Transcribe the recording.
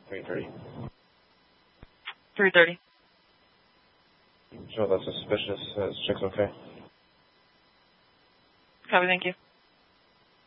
3:30. 3:30. Show that's suspicious. This chick's okay. Copy, thank you.